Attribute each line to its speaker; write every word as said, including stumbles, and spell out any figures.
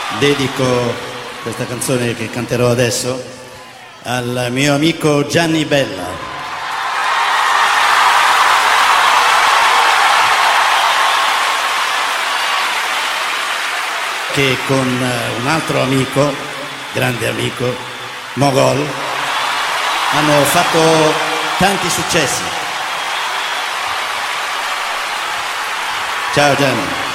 Speaker 1: Dedico questa canzone che canterò adesso al mio amico Gianni Bella, che con un altro amico, grande amico, Mogol, hanno fatto tanti successi. Ciao Gianni.